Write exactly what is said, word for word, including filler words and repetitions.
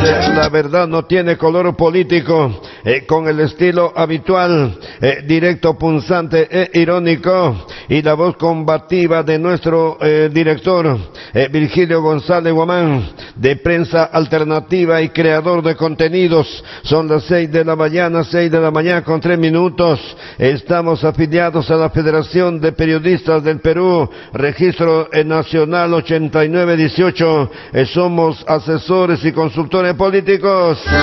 Eh, la verdad no tiene color político, eh, con el estilo habitual, eh, directo, punzante e irónico, y la voz combativa de nuestro eh, director, eh, Virgilio González Guamán, de Prensa Alternativa y creador de contenidos. Son las seis de la mañana, seis de la mañana con tres minutos. Estamos afiliados a la Federación de Periodistas del Perú, registro eh, nacional ochenta y nueve dieciocho. Eh, somos asesores y consultores políticos.